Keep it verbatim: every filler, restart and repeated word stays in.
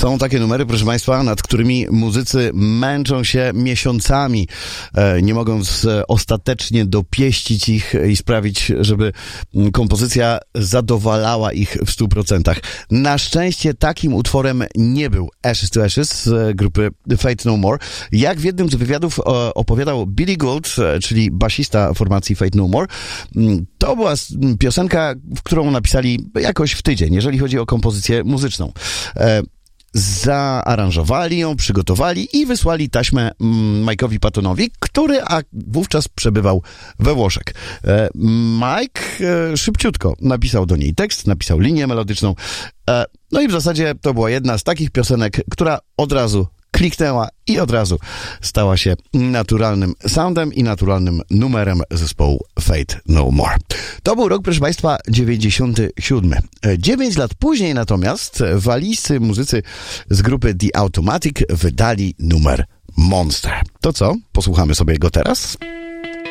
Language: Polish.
Są takie numery, proszę Państwa, nad którymi muzycy męczą się miesiącami, nie mogąc ostatecznie dopieścić ich i sprawić, żeby kompozycja zadowalała ich w stu procentach. Na szczęście takim utworem nie był Ashes to Ashes z grupy Faith No More. Jak w jednym z wywiadów opowiadał Billy Gould, czyli basista formacji Faith No More, to była piosenka, którą napisali jakoś w tydzień, jeżeli chodzi o kompozycję muzyczną. Zaaranżowali ją, przygotowali i wysłali taśmę Mike'owi Pattonowi, który a wówczas przebywał we Włoszech. Mike szybciutko napisał do niej tekst, napisał linię melodyczną, no i w zasadzie to była jedna z takich piosenek, która od razu kliknęła i od razu stała się naturalnym soundem i naturalnym numerem zespołu Faith No More. To był rok, proszę Państwa, dziewięćdziesiąty siódmy. Dziewięć lat później natomiast walijscy muzycy z grupy The Automatic wydali numer Monster. To co? Posłuchamy sobie go teraz?